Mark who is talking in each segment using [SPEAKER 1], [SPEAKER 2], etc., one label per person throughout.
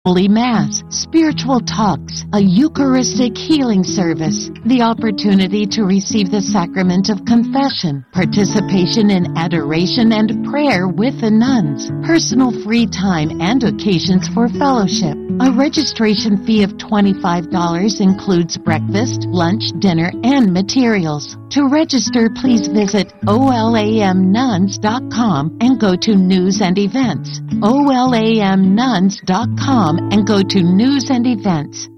[SPEAKER 1] Holy Mass, spiritual talks, a Eucharistic healing service, the opportunity to receive the sacrament of confession, participation in adoration and prayer with the nuns, personal free time and occasions for fellowship. A registration fee of $25 includes breakfast, lunch, dinner, and materials. To register, please visit olamnuns.com and go to News and Events. olamnuns.com and go to News and Events.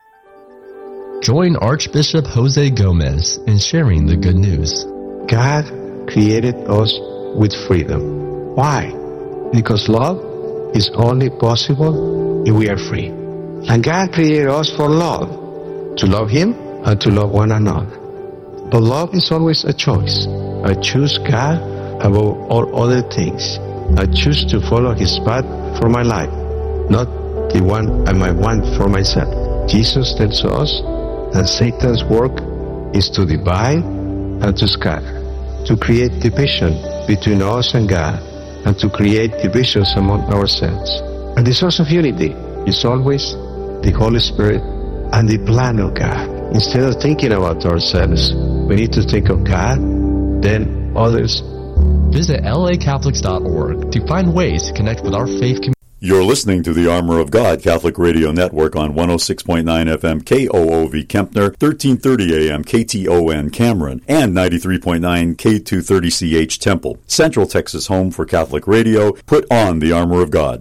[SPEAKER 2] Join Archbishop Jose Gomez in sharing the good news.
[SPEAKER 3] God created us with freedom. Why? Because love is only possible if we are free. And God created us for love, to love Him and to love one another. But love is always a choice. I choose God above all other things. I choose to follow His path for my life, not the one I might want for myself. Jesus tells us that Satan's work is to divide and to scatter, to create division between us and God, and to create divisions among ourselves. And the source of unity is always the Holy Spirit and the plan of God. Instead of thinking about ourselves, we need to think of God, then others.
[SPEAKER 2] Visit lacatholics.org to find ways to connect with our faith community.
[SPEAKER 4] You're listening to the Armor of God Catholic Radio Network on 106.9 FM KOOV Kempner, 1330 AM KTON Cameron, and 93.9 K230CH Temple. Central Texas home for Catholic radio. Put on the Armor of God.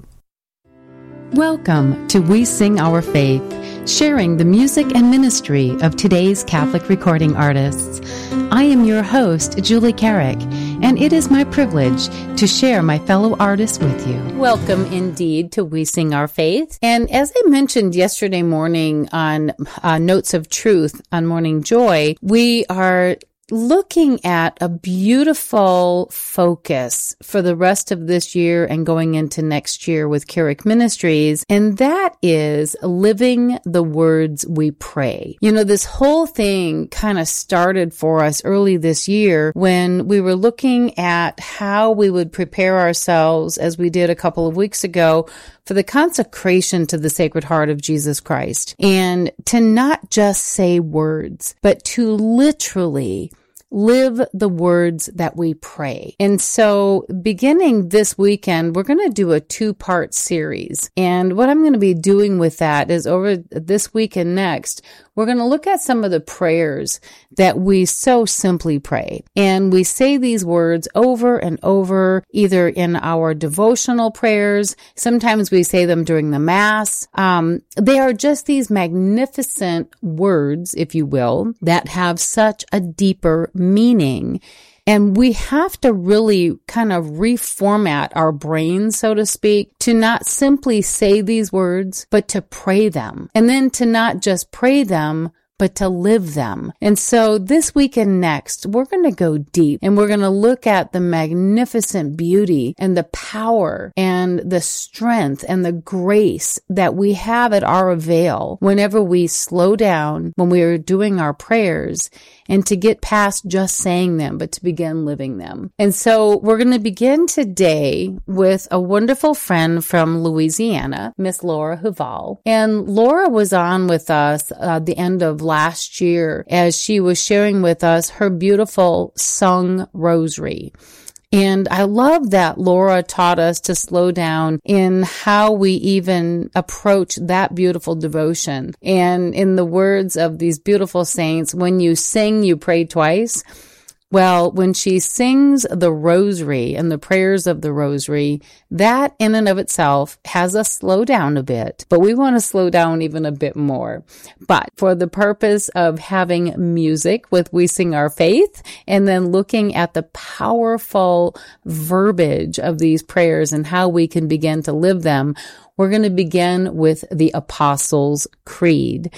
[SPEAKER 5] Welcome to We Sing Our Faith, sharing the music and ministry of today's Catholic recording artists. I am your host, Julie Carrick, and it is my privilege to share my fellow artists with you. Welcome indeed to We Sing Our Faith. And as I mentioned yesterday morning on Notes of Truth on Morning Joy, we are looking at a beautiful focus for the rest of this year and going into next year with Carrick Ministries, and that is living the words we pray. You know, this whole thing kind of started for us early this year when we were looking at how we would prepare ourselves, as we did a couple of weeks ago, for the consecration to the Sacred Heart of Jesus Christ, and to not just say words, but to literally live the words that we pray. And so beginning this weekend, we're going to do a 2-part series. And what I'm going to be doing with that is over this week and next, we're going to look at some of the prayers that we so simply pray. And we say these words over and over, either in our devotional prayers. Sometimes we say them during the Mass. They are just these magnificent words, if you will, that have such a deeper meaning. And we have to really kind of reformat our brains, so to speak, to not simply say these words, but to pray them. And then to not just pray them, but to live them. And so this week and next, we're going to go deep and we're going to look at the magnificent beauty and the power and the strength and the grace that we have at our avail whenever we slow down when we are doing our prayers, and to get past just saying them, but to begin living them. And so we're going to begin today with a wonderful friend from Louisiana, Miss Laura Huval. And Laura was on with us the end of last year as she was sharing with us her beautiful sung rosary. And I love that Laura taught us to slow down in how we even approach that beautiful devotion. And in the words of these beautiful saints, when you sing, you pray twice. Well, when she sings the rosary and the prayers of the rosary, that in and of itself has us slow down a bit, but we want to slow down even a bit more. But for the purpose of having music with We Sing Our Faith, and then looking at the powerful verbiage of these prayers and how we can begin to live them, we're going to begin with the Apostles' Creed.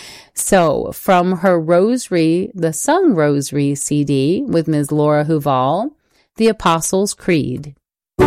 [SPEAKER 5] So from her rosary, the Sung Rosary CD with Ms. Laura Huval, the Apostles' Creed.